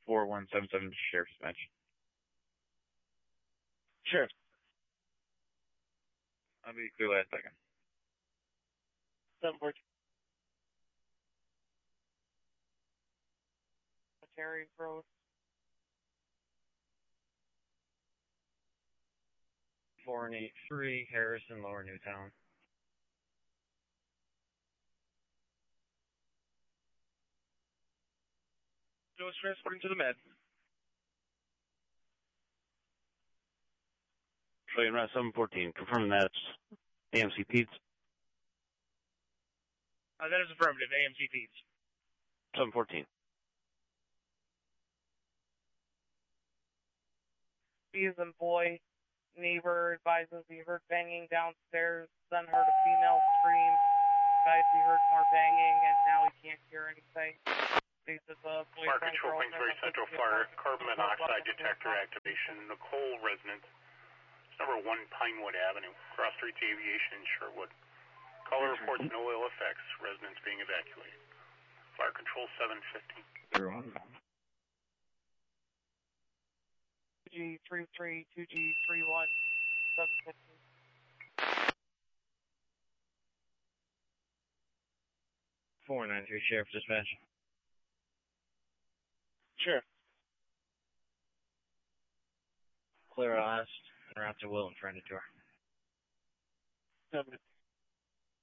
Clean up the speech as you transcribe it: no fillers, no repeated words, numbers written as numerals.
4177 Sheriff's Dispatch. Sure. I'll be clear last second. 714. Terry Road. 483 Harrison, Lower Newtown. Joe's transporting to the med. Trillion Route 714, confirming that's AMC Peds. That is affirmative, AMC Peds. 714. B as in boy. Neighbor advises he heard banging downstairs, then heard a female scream. Guys, he heard more banging, and now he can't hear anything. This is a Fire Control, Queensbury Central Fire, carbon monoxide detector activation, Nicole residence, number 1 Pinewood Avenue, cross streets Aviation in Sherwood. Caller reports no ill effects, residents being evacuated. Fire Control 750. 2G33, 2G31, 750. 493 Sheriff's Dispatch. Sure. Clear West, route to Wilton, friendly tour. 750.